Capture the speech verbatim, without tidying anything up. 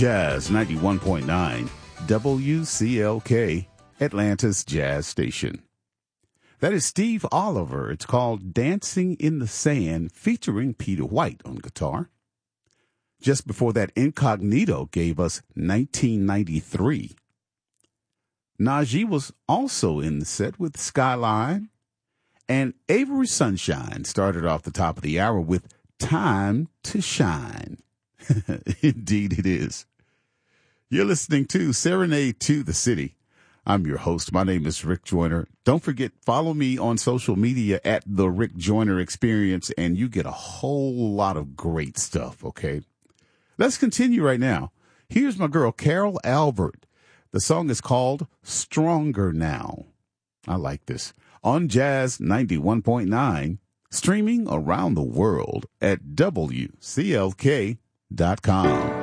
Jazz ninety-one point nine, W C L K, Atlanta's Jazz Station. That is Steve Oliver. It's called Dancing in the Sand, featuring Peter White on guitar. Just before that, Incognito gave us nineteen ninety-three. Najee was also in the set with Skyline. And Avery Sunshine started off the top of the hour with Time to Shine. Indeed it is. You're listening to Serenade to the City. I'm your host. My name is Rick Joyner. Don't forget, follow me on social media at The Rick Joyner Experience, and you get a whole lot of great stuff, okay? Let's continue right now. Here's my girl, Carol Albert. The song is called Stronger Now. I like this. On Jazz ninety-one point nine, streaming around the world at W C L K dot com.